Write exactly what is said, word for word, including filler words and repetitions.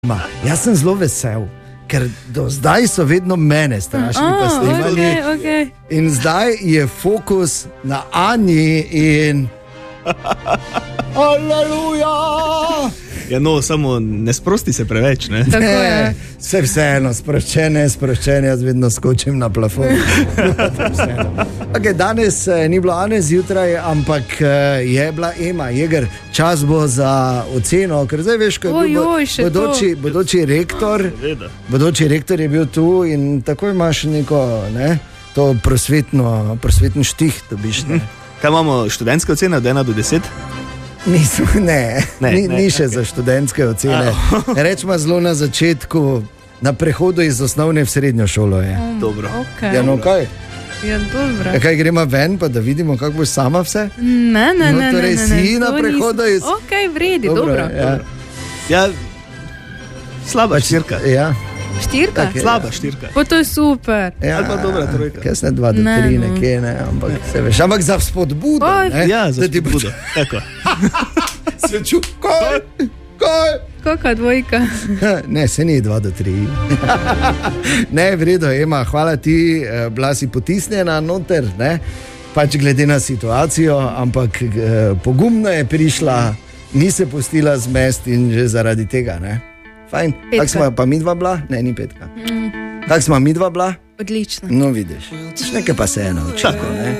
Ma, jaz sem zelo vesel, ker do zdaj so vedno mene strašili, Oh, pa snimali. okay, okay. In zdaj je fokus na Anji in aleluja! Ja, no, samo ne sprosti se preveč, ne? Tako je. Vse vseeno, sproščene, sproščene, jaz vedno skočim na plafon. Okay, danes eh, ni bilo Ane zjutraj, ampak eh, je bila Ema Jeger. Čas bo za oceno, ker zdaj veš, ko je bil Ojoj, še bodoči, bodoči rektor. Bodoči rektor je bil tu in tako imaš neko, ne, to prosvetno, prosvetni štih dobiš. Ne. Kaj imamo študentske ocene od ena do deset? Nismo, ne, Ne, ni, ne, ni še okay. za študentske ocene. Rečemo zelo na začetku, na prehodu iz osnovne v srednjo šolo je. Dobro. Okay. Ja, no kaj? Ja, dobro. Ja, kaj gremo ven, pa da vidimo, kako boš sama vse? Ne, ne, No, ne. torej ne, ne, si ne, na to prehodu nisem. iz- Ok, vredi, dobro. dobro. Ja, Ja, slaba štirka. ja, Štirka? Tak je. Slaba štirka. Pa to je super. ja. Ali pa dobra trojka. Kaj se ne dva do Ne, tri, no. nekje, ne, ampak se veš, ampak za spodbudo, Oj. ne? Ja, za Da ti bo- spodbudo. Tako. Se ču, kaj, kaj? Kakva dvojka. Ne, se ni dva do tri. Ne, vredo, Ema, hvala ti, eh, bila si potisnjena noter, ne? Pač glede na situacijo, ampak eh, pogumno je prišla, ni se pustila zmest in že zaradi tega, ne? Fajn. Petka. Kak smo pa mi dva bila? Ne, ni petka. Mm, Kak smo mi dva bila? odlično. No, vidiš. Nekaj pa se je naučila, ne?